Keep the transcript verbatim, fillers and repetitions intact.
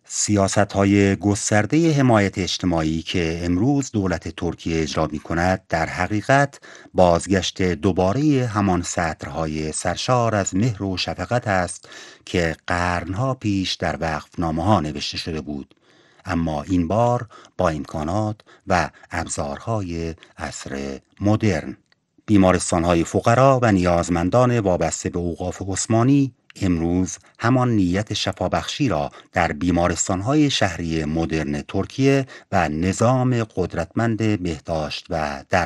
سیاست‌های گسترده حمایت اجتماعی که امروز دولت ترکیه اجرا می‌کند در حقیقت بازگشت دوباره همان سطرهای سرشار از مهر و شفقت است که قرنها پیش در وقفنامه‌ها نوشته شده بود، اما این بار با امکانات و ابزارهای عصر مدرن. بیمارستان‌های فقرا و نیازمندان وابسته به اوقاف عثمانی امروز همان نیت شفابخشی را در بیمارستان‌های شهری مدرن ترکیه و نظام قدرتمند بهداشت و در